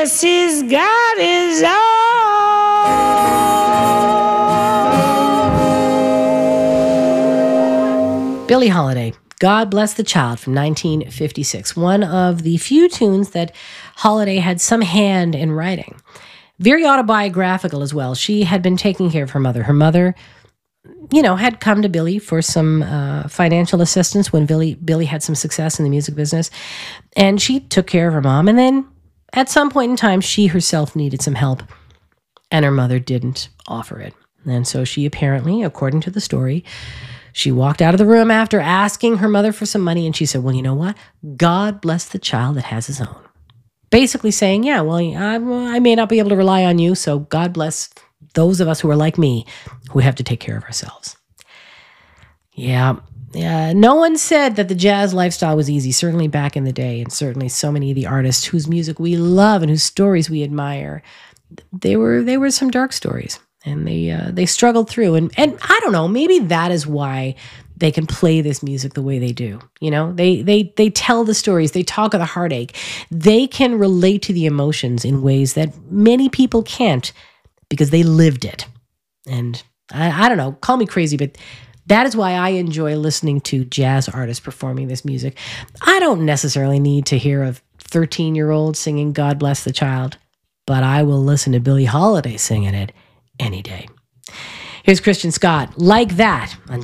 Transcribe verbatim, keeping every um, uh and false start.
Yes, he's got his own. Billie Holiday, God Bless the Child from nineteen fifty-six. One of the few tunes that Holiday had some hand in writing. Very autobiographical as well. She had been taking care of her mother. Her mother, you know, had come to Billie for some uh, financial assistance when Billie, Billie had some success in the music business. And she took care of her mom. And then at some point in time, she herself needed some help. And her mother didn't offer it. And so she apparently, according to the story, she walked out of the room after asking her mother for some money. And she said, well, you know what? God bless the child that has his own. Basically saying, yeah, well, I, I may not be able to rely on you. So God bless those of us who are like me, who have to take care of ourselves. Yeah. Yeah. No one said that the jazz lifestyle was easy, certainly back in the day. And certainly so many of the artists whose music we love and whose stories we admire, they were, they were some dark stories. And they uh, they struggled through. And, and I don't know, maybe that is why they can play this music the way they do. You know, they they they tell the stories. They talk of the heartache. They can relate to the emotions in ways that many people can't because they lived it. And I, I don't know, call me crazy, but that is why I enjoy listening to jazz artists performing this music. I don't necessarily need to hear a thirteen-year-old singing God Bless the Child, but I will listen to Billie Holiday singing it any day. Here's Christian Scott, Like That, on